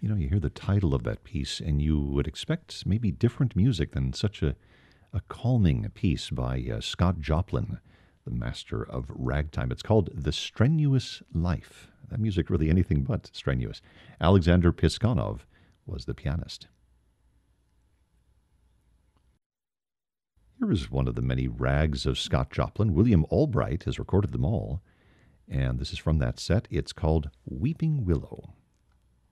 You hear the title of that piece, and you would expect maybe different music than such a calming piece by Scott Joplin, the master of ragtime. It's called The Strenuous Life. That music really anything but strenuous. Alexander Piskunov was the pianist. Here is one of the many rags of Scott Joplin. William Albright has recorded them all, and this is from that set. It's called Weeping Willow.